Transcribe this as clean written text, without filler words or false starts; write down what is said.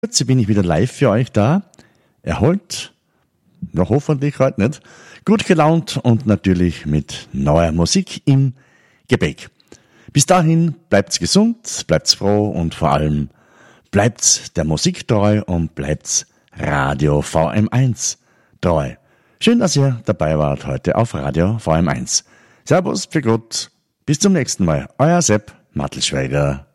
Jetzt bin ich wieder live für euch da. Erholt, noch hoffentlich heute nicht, gut gelaunt und natürlich mit neuer Musik im Gepäck. Bis dahin bleibt's gesund, bleibt's froh und vor allem bleibt's der Musik treu und bleibt's Radio VM1 treu. Schön, dass ihr dabei wart heute auf Radio VM1. Servus, für Gott, bis zum nächsten Mal. Euer Sepp Mattelschweiger.